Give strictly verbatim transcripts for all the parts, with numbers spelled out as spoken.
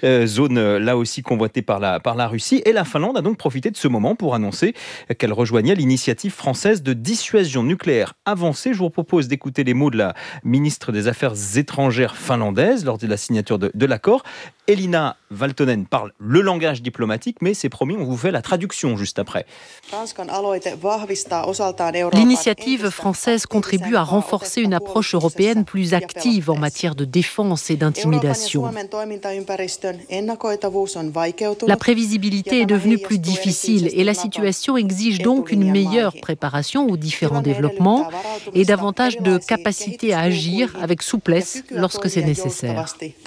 euh, zone euh, là aussi convoitée par la, par la Russie. Et la Finlande a donc profité de ce moment pour annoncer qu'elle rejoignait l'initiative française de dissuasion nucléaire avancée. Je vous propose d'écouter les mots de la ministre des Affaires étrangères finlandaise lors de la signature de, de l'accord. Elina Valtonen parle le langage diplomatique, mais c'est promis, on vous fait la traduction juste après. L'initiative française contribue à renforcer une approche européenne plus active en matière de défense et d'intimidation. La prévisibilité est devenue plus difficile et la situation exige donc une meilleure préparation aux différents développements et davantage de capacité à agir avec souplesse lorsque c'est nécessaire.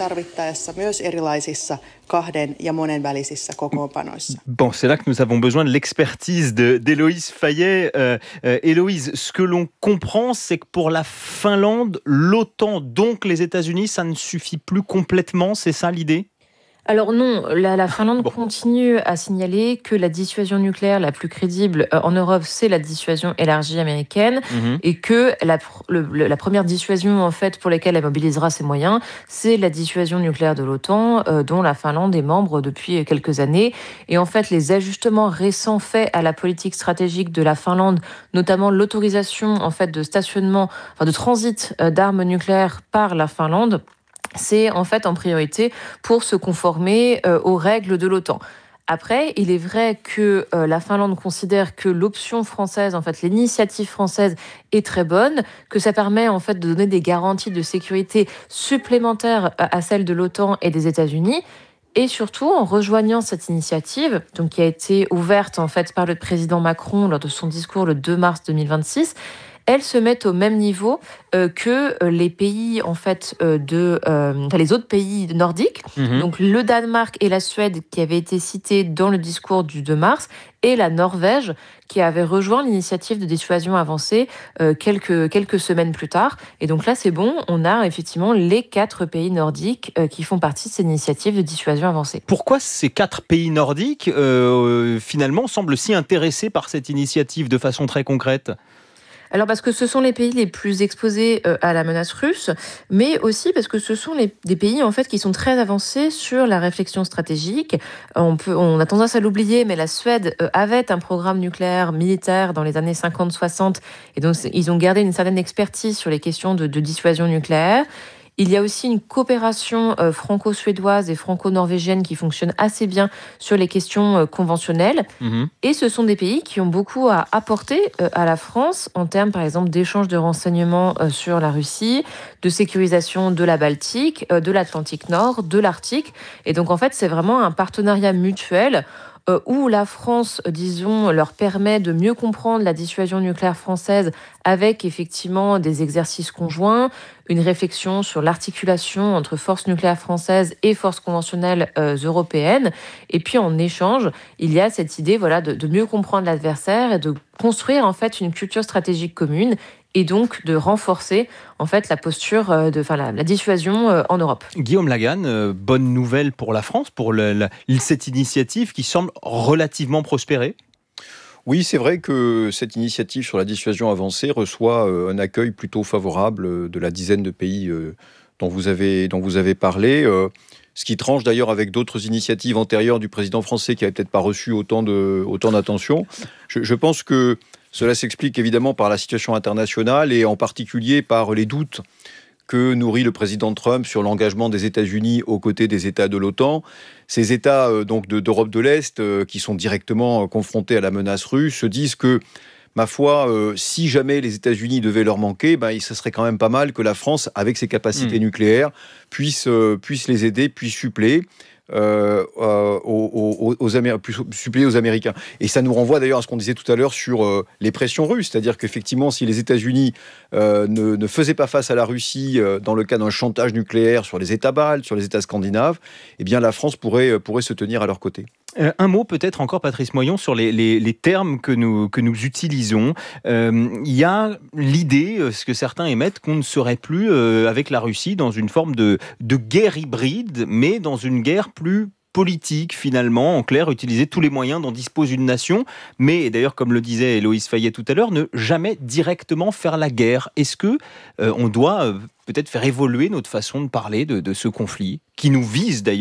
Bon, c'est là que nous avons besoin de l'expertise de, d'Héloïse Fayet. Euh, euh, Héloïse, ce que l'on comprend, c'est que pour la Finlande, l'OTAN, donc les États-Unis, ça ne suffit plus complètement, c'est ça l'idée ? Alors non, la, la Finlande bon. continue à signaler que la dissuasion nucléaire la plus crédible euh, en Europe, c'est la dissuasion élargie américaine, mmh. et que la, le, la première dissuasion en fait pour laquelle elle mobilisera ses moyens, c'est la dissuasion nucléaire de l'OTAN, euh, dont la Finlande est membre depuis quelques années. Et en fait, les ajustements récents faits à la politique stratégique de la Finlande, notamment l'autorisation en fait de stationnement, enfin de transit euh, d'armes nucléaires par la Finlande, c'est en fait en priorité pour se conformer euh, aux règles de l'OTAN. Après, il est vrai que euh, la Finlande considère que l'option française, en fait, l'initiative française est très bonne, que ça permet en fait de donner des garanties de sécurité supplémentaires à, à celles de l'OTAN et des États-Unis. Et surtout, en rejoignant cette initiative, donc qui a été ouverte en fait par le président Macron lors de son discours le deux mars deux mille vingt-six, elles se mettent au même niveau euh, que euh, les pays en fait euh, de euh, les autres pays nordiques, mmh. donc le Danemark et la Suède qui avaient été cités dans le discours du deux mars, et la Norvège qui avait rejoint l'initiative de dissuasion avancée euh, quelques quelques semaines plus tard. Et donc là c'est bon, on a effectivement les quatre pays nordiques euh, qui font partie de cette initiative de dissuasion avancée. Pourquoi ces quatre pays nordiques euh, finalement semblent si intéressés par cette initiative de façon très concrète ? Alors parce que ce sont les pays les plus exposés euh, à la menace russe, mais aussi parce que ce sont les, des pays en fait qui sont très avancés sur la réflexion stratégique. On peut, on a tendance à l'oublier, mais la Suède euh, avait un programme nucléaire militaire dans les années cinquante soixante, et donc ils ont gardé une certaine expertise sur les questions de, de dissuasion nucléaire. Il y a aussi une coopération euh, franco-suédoise et franco-norvégienne qui fonctionne assez bien sur les questions euh, conventionnelles. Mmh. Et ce sont des pays qui ont beaucoup à apporter euh, à la France en termes, par exemple, d'échange de renseignements euh, sur la Russie, de sécurisation de la Baltique, euh, de l'Atlantique Nord, de l'Arctique. Et donc, en fait, c'est vraiment un partenariat mutuel Euh, où la France, disons, leur permet de mieux comprendre la dissuasion nucléaire française avec effectivement des exercices conjoints, une réflexion sur l'articulation entre forces nucléaires françaises et forces conventionnelles euh, européennes. Et puis en échange, il y a cette idée voilà, de, de mieux comprendre l'adversaire et de construire en fait une culture stratégique commune, et donc de renforcer en fait la posture, de, enfin la, la dissuasion euh, en Europe. Guillaume Lagan, euh, bonne nouvelle pour la France, pour le, la, cette initiative qui semble relativement prospérer. Oui, c'est vrai que cette initiative sur la dissuasion avancée reçoit euh, un accueil plutôt favorable de la dizaine de pays euh, dont vous avez, dont vous avez parlé. Euh, ce qui tranche d'ailleurs avec d'autres initiatives antérieures du président français qui n'avaient peut-être pas reçu autant, de, autant d'attention. Je, je pense que cela s'explique évidemment par la situation internationale et en particulier par les doutes que nourrit le président Trump sur l'engagement des États-Unis aux côtés des États de l'OTAN. Ces États euh, donc de, d'Europe de l'Est euh, qui sont directement euh, confrontés à la menace russe se disent que, ma foi, euh, si jamais les États-Unis devaient leur manquer, ben, ce serait quand même pas mal que la France, avec ses capacités mmh. nucléaires, puisse, euh, puisse les aider, puisse suppléer. Euh, euh, aux, aux, aux Améri- plus suppléer aux Américains. Et ça nous renvoie d'ailleurs à ce qu'on disait tout à l'heure sur euh, les pressions russes, c'est-à-dire qu'effectivement, si les États-Unis euh, ne, ne faisaient pas face à la Russie euh, dans le cas d'un chantage nucléaire sur les États baltes, sur les États scandinaves, eh bien la France pourrait, pourrait se tenir à leur côté. Euh, un mot peut-être encore, Patrice Moyon, sur les, les, les termes que nous, que nous utilisons. Euh, il y a l'idée, ce que certains émettent, qu'on ne serait plus euh, avec la Russie dans une forme de, de guerre hybride, mais dans une guerre plus politique finalement, en clair, utiliser tous les moyens dont dispose une nation, mais et d'ailleurs comme le disait Héloïse Fayet tout à l'heure, ne jamais directement faire la guerre. Est-ce que euh, on doit euh, peut-être faire évoluer notre façon de parler de, de ce conflit, qui nous vise d'ailleurs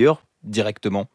directement?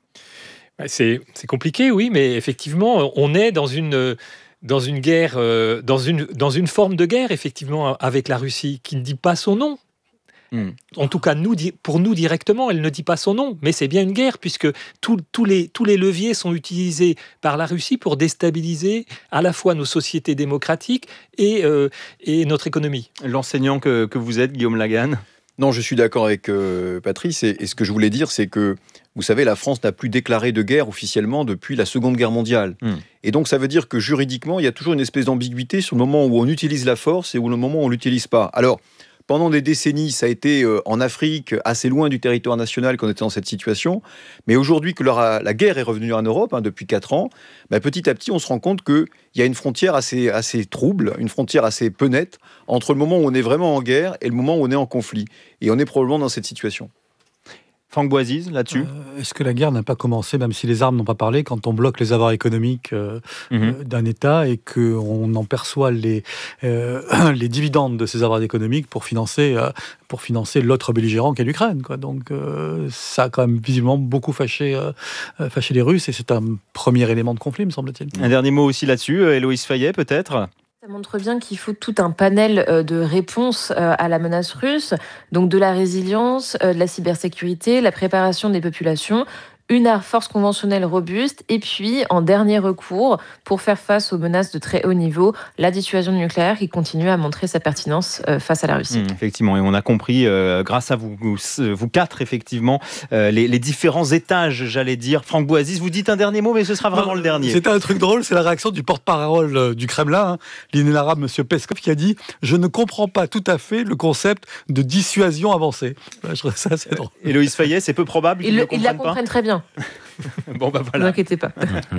C'est, c'est compliqué, oui, mais effectivement, on est dans une, dans une guerre, euh, dans, une, dans une forme de guerre, effectivement, avec la Russie, qui ne dit pas son nom. Hmm. En tout cas, nous, pour nous directement, elle ne dit pas son nom, mais c'est bien une guerre, puisque tout, tous, les, tous les leviers sont utilisés par la Russie pour déstabiliser à la fois nos sociétés démocratiques et, euh, et notre économie. L'enseignant que, que vous êtes, Guillaume Lagan? Non, je suis d'accord avec euh, Patrice, et, et ce que je voulais dire, c'est que, vous savez, la France n'a plus déclaré de guerre officiellement depuis la Seconde Guerre mondiale. Mmh. Et donc, ça veut dire que juridiquement, il y a toujours une espèce d'ambiguïté sur le moment où on utilise la force et où le moment où on ne l'utilise pas. Alors, pendant des décennies, ça a été euh, en Afrique, assez loin du territoire national, qu'on était dans cette situation. Mais aujourd'hui, que la, la guerre est revenue en Europe, hein, depuis quatre ans, bah, petit à petit, on se rend compte qu'il y a une frontière assez, assez trouble, une frontière assez peu nette, entre le moment où on est vraiment en guerre et le moment où on est en conflit. Et on est probablement dans cette situation. Franck Boisiz, là-dessus euh, Est-ce que la guerre n'a pas commencé, même si les armes n'ont pas parlé, quand on bloque les avoirs économiques euh, mmh. euh, d'un État et qu'on en perçoit les, euh, les dividendes de ces avoirs économiques pour financer, euh, pour financer l'autre belligérant qu'est l'Ukraine, quoi. Donc euh, ça a quand même visiblement beaucoup fâché, euh, fâché les Russes et c'est un premier élément de conflit, me semble-t-il. Un dernier mot aussi là-dessus, Héloïse Fayet, peut-être ? Ça montre bien qu'il faut tout un panel de réponses à la menace russe, donc de la résilience, de la cybersécurité, la préparation des populations, une force conventionnelle robuste, et puis, en dernier recours, pour faire face aux menaces de très haut niveau, la dissuasion nucléaire qui continue à montrer sa pertinence face à la Russie. Mmh, effectivement, et on a compris, euh, grâce à vous, vous, vous quatre, effectivement, euh, les, les différents étages, j'allais dire. Franck Boisiz, vous dites un dernier mot, mais ce sera vraiment non, le dernier. C'était un truc drôle, c'est la réaction du porte-parole du Kremlin, hein, l'inénarrable M. Peskov, qui a dit « Je ne comprends pas tout à fait le concept de dissuasion avancée ». Je trouve ça assez drôle. Héloïse Fayet, c'est peu probable qu'ils il, ne comprennent pas. Ils la comprennent très bien. Bon, bah voilà. Ne vous inquiétez pas.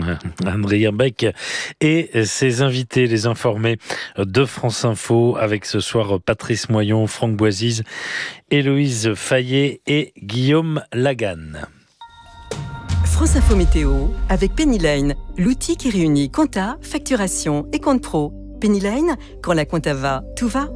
Adrien Beck et ses invités, les informés de France Info, avec ce soir Patrice Moyon, Franck Boisiz, Héloïse Fayet et Guillaume Lagan. France Info Météo avec Pennyline, l'outil qui réunit compta, facturation et compte pro. Pennyline, quand la compta va, tout va.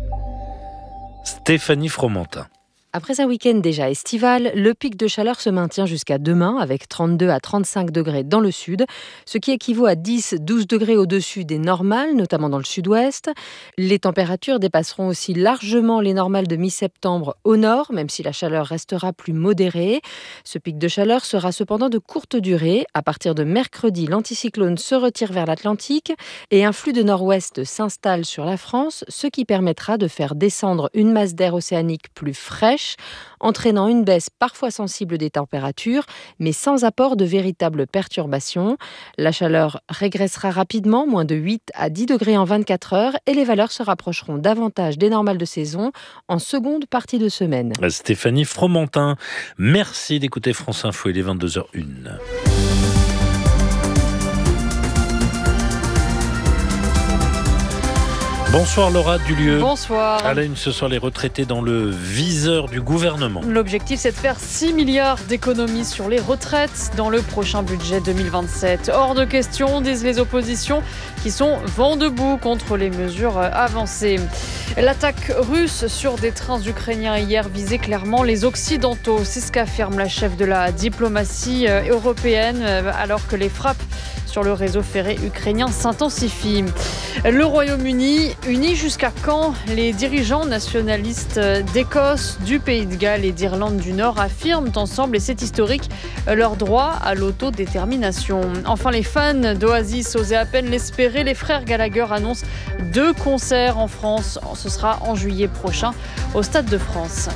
Stéphanie Fromentin. Après un week-end déjà estival, le pic de chaleur se maintient jusqu'à demain avec trente-deux à trente-cinq degrés dans le sud, ce qui équivaut à dix à douze degrés au-dessus des normales, notamment dans le sud-ouest. Les températures dépasseront aussi largement les normales de mi-septembre au nord, même si la chaleur restera plus modérée. Ce pic de chaleur sera cependant de courte durée. À partir de mercredi, l'anticyclone se retire vers l'Atlantique et un flux de nord-ouest s'installe sur la France, ce qui permettra de faire descendre une masse d'air océanique plus fraîche, entraînant une baisse parfois sensible des températures, mais sans apport de véritables perturbations. La chaleur régressera rapidement, moins de huit à dix degrés en vingt-quatre heures, et les valeurs se rapprocheront davantage des normales de saison en seconde partie de semaine. Stéphanie Fromentin, merci d'écouter France Info, il est vingt-deux heures une. Bonsoir Laura Dulieu. Bonsoir. À la une ce soir, les retraités dans le viseur du gouvernement. L'objectif, c'est de faire six milliards d'économies sur les retraites dans le prochain budget deux mille vingt-sept. Hors de question, disent les oppositions, qui sont vent debout contre les mesures avancées. L'attaque russe sur des trains ukrainiens hier visait clairement les Occidentaux. C'est ce qu'affirme la chef de la diplomatie européenne, alors que les frappes sur le réseau ferré ukrainien s'intensifient. Le Royaume-Uni, uni jusqu'à quand? Les dirigeants nationalistes d'Écosse, du Pays de Galles et d'Irlande du Nord affirment ensemble, et c'est historique, leur droit à l'autodétermination. Enfin, les fans d'Oasis osaient à peine l'espérer. Les frères Gallagher annoncent deux concerts en France. Ce sera en juillet prochain au Stade de France.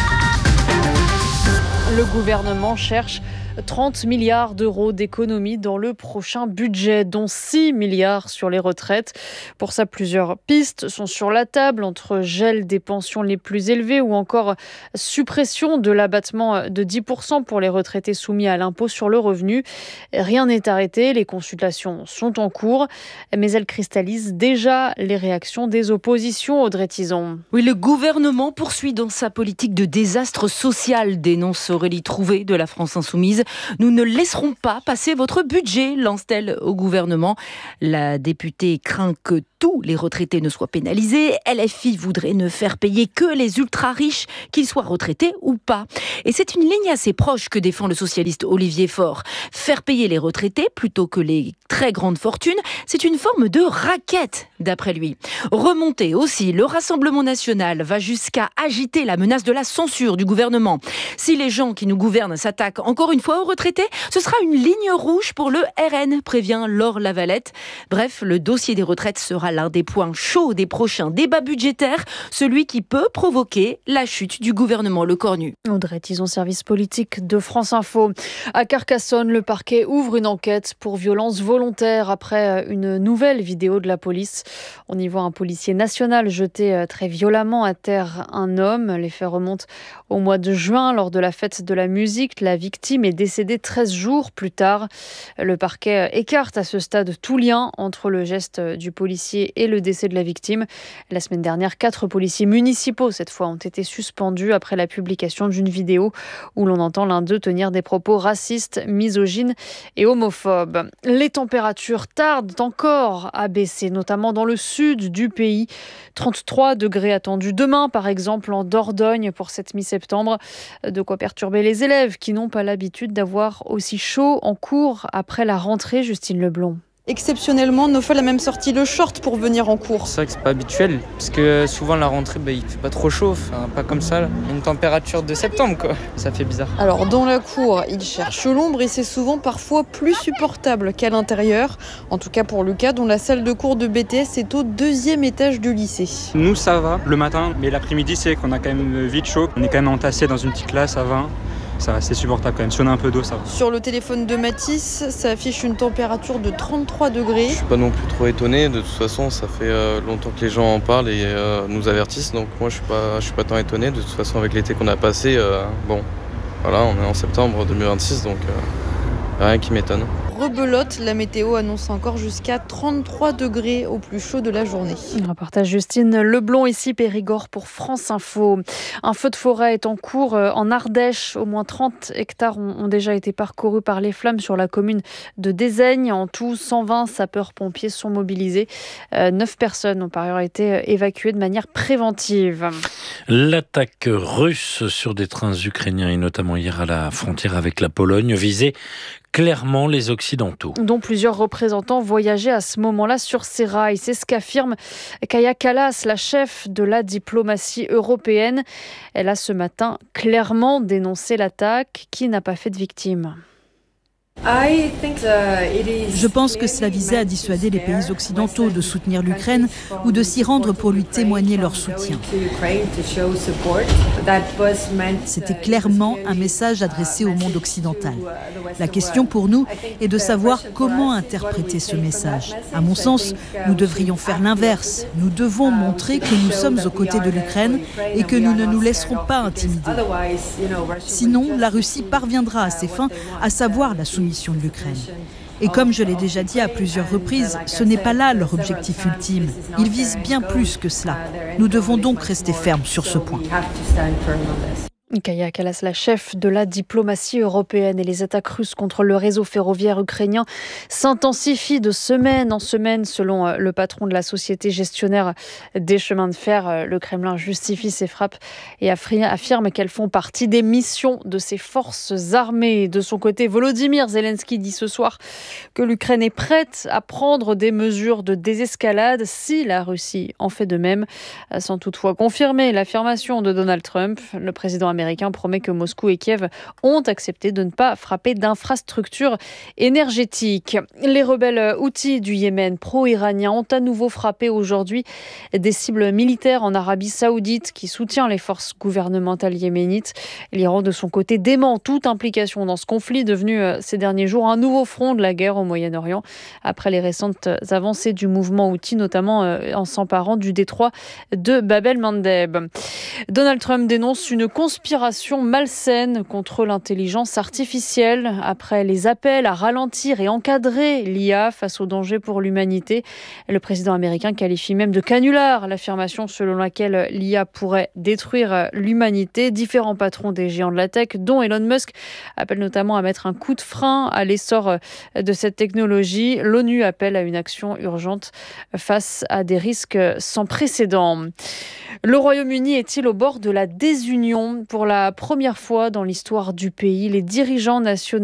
Le gouvernement cherche trente milliards d'euros d'économies dans le prochain budget, dont six milliards sur les retraites. Pour ça, plusieurs pistes sont sur la table, entre gel des pensions les plus élevées ou encore suppression de l'abattement de dix pour cent pour les retraités soumis à l'impôt sur le revenu. Rien n'est arrêté, les consultations sont en cours, mais elles cristallisent déjà les réactions des oppositions. Audrey Tizon. Oui, le gouvernement poursuit dans sa politique de désastre social, dénonce Aurélie Trouvé de la France Insoumise. Nous ne laisserons pas passer votre budget, lance-t-elle au gouvernement. La députée craint que tous les retraités ne soient pénalisés. L F I voudrait ne faire payer que les ultra-riches, qu'ils soient retraités ou pas. Et c'est une ligne assez proche que défend le socialiste Olivier Faure. Faire payer les retraités plutôt que les très grandes fortunes, c'est une forme de raquette, d'après lui. Remonter aussi, le Rassemblement national va jusqu'à agiter la menace de la censure du gouvernement. Si les gens qui nous gouvernent s'attaquent encore une fois aux retraités, ce sera une ligne rouge pour le R N, prévient Laure Lavalette. Bref, le dossier des retraites sera l'un des points chauds des prochains débats budgétaires, celui qui peut provoquer la chute du gouvernement Lecornu. Audrey Tison, service politique de France Info. À Carcassonne, le parquet ouvre une enquête pour violence volontaire après une nouvelle vidéo de la police. On y voit un policier national jeter très violemment à terre un homme. Les faits remontent au mois de juin lors de la fête de la musique. La victime est décédée treize jours plus tard. Le parquet écarte à ce stade tout lien entre le geste du policier et le décès de la victime. La semaine dernière, quatre policiers municipaux, cette fois, ont été suspendus après la publication d'une vidéo où l'on entend l'un d'eux tenir des propos racistes, misogynes et homophobes. Les températures tardent encore à baisser, notamment dans le sud du pays. trente-trois degrés attendus demain, par exemple, en Dordogne pour cette mi-septembre. De quoi perturber les élèves qui n'ont pas l'habitude d'avoir aussi chaud en cours après la rentrée, Justine Leblond. Exceptionnellement, Nofel a même sorti le short pour venir en cours. C'est vrai que c'est pas habituel, parce que souvent la rentrée, bah, il fait pas trop chaud, enfin, pas comme ça. Là. Une température de septembre, quoi. Ça fait bizarre. Alors dans la cour, il cherche l'ombre et c'est souvent parfois plus supportable qu'à l'intérieur. En tout cas pour Lucas, dont la salle de cours de B T S est au deuxième étage du lycée. Nous ça va le matin, mais l'après-midi c'est qu'on a quand même vite chaud. On est quand même entassé dans une petite classe à vingt. Ça va, c'est supportable quand même. Si on a un peu d'eau, ça va. Sur le téléphone de Mathis, ça affiche une température de trente-trois degrés. Je suis pas non plus trop étonné. De toute façon, ça fait euh, longtemps que les gens en parlent et euh, nous avertissent. Donc moi, je suis pas, je suis pas tant étonné. De toute façon, avec l'été qu'on a passé, euh, bon, voilà, on est en septembre deux mille vingt-six, donc euh, rien qui m'étonne. Rebelote, la météo annonce encore jusqu'à trente-trois degrés au plus chaud de la journée. Un reportage Justine Leblond, ici Périgord pour France Info. Un feu de forêt est en cours en Ardèche. Au moins trente hectares ont déjà été parcourus par les flammes sur la commune de Dézaigne. En tout, cent vingt sapeurs-pompiers sont mobilisés. Neuf personnes ont par ailleurs été évacuées de manière préventive. L'attaque russe sur des trains ukrainiens et notamment hier à la frontière avec la Pologne visait clairement les Occidentaux. Dont plusieurs représentants voyageaient à ce moment-là sur ces rails. C'est ce qu'affirme Kaja Kallas, la chef de la diplomatie européenne. Elle a ce matin clairement dénoncé l'attaque qui n'a pas fait de victimes. Je pense que cela visait à dissuader les pays occidentaux de soutenir l'Ukraine ou de s'y rendre pour lui témoigner leur soutien. C'était clairement un message adressé au monde occidental. La question pour nous est de savoir comment interpréter ce message. À mon sens, nous devrions faire l'inverse. Nous devons montrer que nous sommes aux côtés de l'Ukraine et que nous ne nous laisserons pas intimider. Sinon, la Russie parviendra à ses fins, à savoir la soumission de l'Ukraine. Et comme je l'ai déjà dit à plusieurs reprises, ce n'est pas là leur objectif ultime. Ils visent bien plus que cela. Nous devons donc rester fermes sur ce point. Kaja Kallas, la chef de la diplomatie européenne, et les attaques russes contre le réseau ferroviaire ukrainien s'intensifient de semaine en semaine selon le patron de la société gestionnaire des chemins de fer. Le Kremlin justifie ces frappes et affirme qu'elles font partie des missions de ses forces armées. De son côté, Volodymyr Zelensky dit ce soir que l'Ukraine est prête à prendre des mesures de désescalade si la Russie en fait de même, sans toutefois confirmer l'affirmation de Donald Trump. Le président américain promet que Moscou et Kiev ont accepté de ne pas frapper d'infrastructures énergétiques. Les rebelles houthis du Yémen pro-iraniens ont à nouveau frappé aujourd'hui des cibles militaires en Arabie Saoudite qui soutient les forces gouvernementales yéménites. L'Iran, de son côté, dément toute implication dans ce conflit devenu ces derniers jours un nouveau front de la guerre au Moyen-Orient après les récentes avancées du mouvement houthi, notamment en s'emparant du détroit de Bab el-Mandeb. Donald Trump dénonce une conspiration conspiration malsaine contre l'intelligence artificielle. Après les appels à ralentir et encadrer l'I A face aux dangers pour l'humanité, le président américain qualifie même de canular l'affirmation selon laquelle l'I A pourrait détruire l'humanité. Différents patrons des géants de la tech, dont Elon Musk, appellent notamment à mettre un coup de frein à l'essor de cette technologie. L'ONU appelle à une action urgente face à des risques sans précédent. Le Royaume-Uni est-il au bord de la désunion ? Pour la première fois dans l'histoire du pays, les dirigeants nationaux